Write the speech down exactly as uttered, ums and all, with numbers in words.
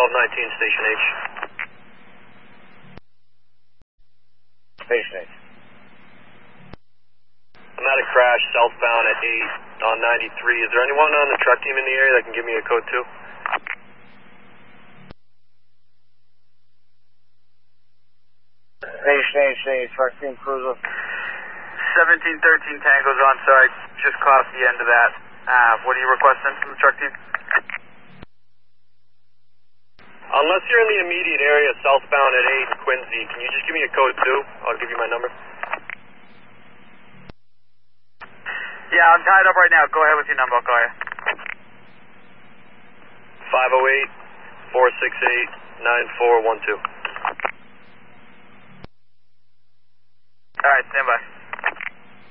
twelve nineteen, Station H. Station H. I'm at a crash southbound at eight on ninety-three. Is there anyone on the truck team in the area that can give me a code two? Station H, Station H, truck team cruiser. seventeen thirteen Tango's on, sorry, just caught the end of that. Uh, what are you requesting from the truck team? Unless you're in the immediate area southbound at eight in Quincy, can you just give me a code two? I'll give you my number. Yeah, I'm tied up right now. Go ahead with your number, I'll call you. five oh eight, four six eight, nine four one two. Alright, stand by.